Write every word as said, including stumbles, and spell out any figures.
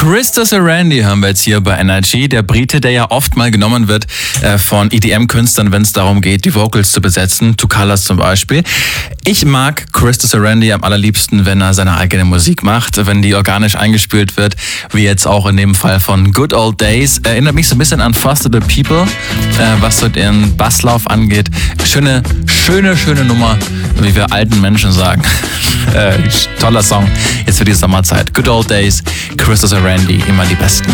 Christos Randy hören wir jetzt hier bei Energy. Der Brite, der ja oft mal genommen wird äh, von E D M-Künstlern, wenn es darum geht, die Vocals zu besetzen. Two Colors zum Beispiel. Ich mag Christos Randy am allerliebsten, wenn er seine eigene Musik macht, wenn die organisch eingespielt wird, wie jetzt auch in dem Fall von Good Old Days. Erinnert mich so ein bisschen an Foster the People, äh, was so den Basslauf angeht. Schöne, schöne, schöne Nummer, wie wir alten Menschen sagen. äh, toller Song, jetzt für die Sommerzeit. Good Old Days, Christos Randy, immer die Besten.